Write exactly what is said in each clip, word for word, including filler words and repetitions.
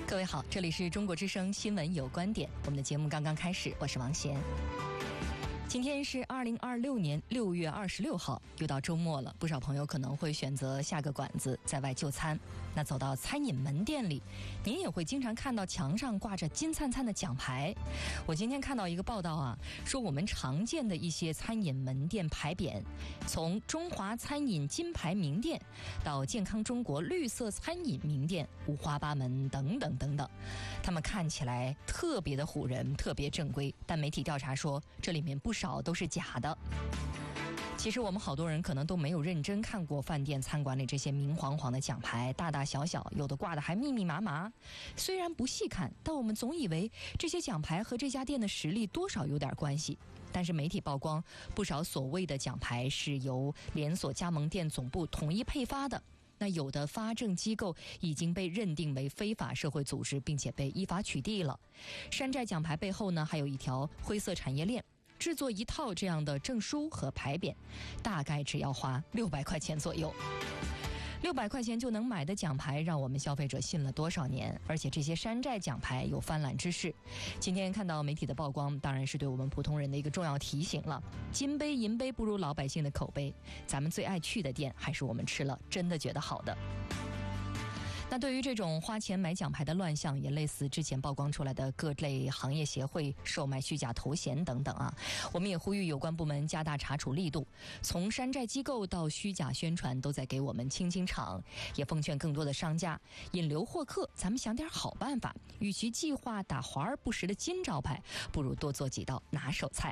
各位好，这里是中国之声新闻有观点，我们的节目刚刚开始，我是王贤。今天是二零二六年六月二十六号，又到周末了，不少朋友可能会选择下个馆子在外就餐。那走到餐饮门店里，您也会经常看到墙上挂着金灿灿的奖牌。我今天看到一个报道啊，说我们常见的一些餐饮门店牌匾，从中华餐饮金牌名店到健康中国绿色餐饮名店，五花八门等等等等，他们看起来特别的唬人，特别正规，但媒体调查说这里面不少都是假的。其实我们好多人可能都没有认真看过饭店餐馆里这些明晃晃的奖牌，大大小小，有的挂的还密密麻麻。虽然不细看，但我们总以为这些奖牌和这家店的实力多少有点关系。但是媒体曝光，不少所谓的奖牌是由连锁加盟店总部统一配发的。那有的发证机构已经被认定为非法社会组织，并且被依法取缔了。山寨奖牌背后呢，还有一条灰色产业链。制作一套这样的证书和牌匾，大概只要花六百块钱左右。六百块钱就能买的奖牌，让我们消费者信了多少年？而且这些山寨奖牌有泛滥之势。今天看到媒体的曝光，当然是对我们普通人的一个重要提醒了。金杯银杯不如老百姓的口碑，咱们最爱去的店，还是我们吃了真的觉得好的。那对于这种花钱买奖牌的乱象，也类似之前曝光出来的各类行业协会售卖虚假头衔等等啊，我们也呼吁有关部门加大查处力度，从山寨机构到虚假宣传都在给我们清清场，也奉劝更多的商家引流获客，咱们想点好办法，与其计划打华而不实的金招牌，不如多做几道拿手菜。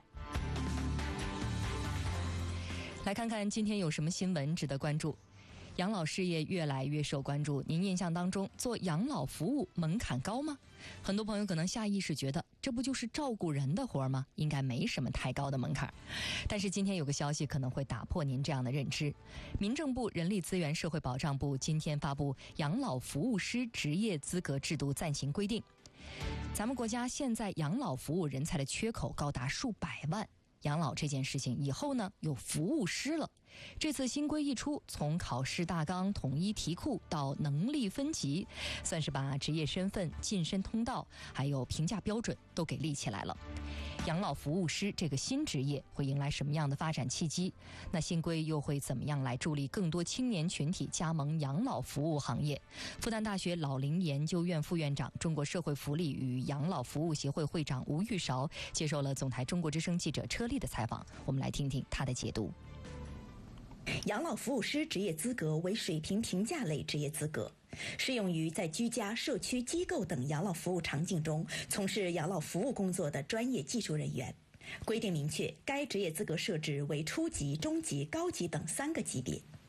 来看看今天有什么新闻值得关注。养老事业越来越受关注，您印象当中做养老服务门槛高吗？很多朋友可能下意识觉得这不就是照顾人的活吗？应该没什么太高的门槛。但是今天有个消息可能会打破您这样的认知。民政部人力资源社会保障部今天发布养老服务师职业资格制度暂行规定。咱们国家现在养老服务人才的缺口高达数百万，养老这件事情以后呢有服务师了。这次新规一出，从考试大纲、统一题库到能力分级，算是把职业身份、晋升通道还有评价标准都给立起来了。养老服务师这个新职业会迎来什么样的发展契机？那新规又会怎么样来助力更多青年群体加盟养老服务行业？复旦大学老龄研究院副院长、中国社会福利与养老服务协会会长吴玉韶接受了总台中国之声记者车丽的采访，我们来听听他的解读。 养老服务师职业资格为水平评价类职业资格，适用于在居家、社区、机构等养老服务场景中从事养老服务工作的专业技术人员。规定明确，该职业资格设置为初级、中级、高级等三个级别。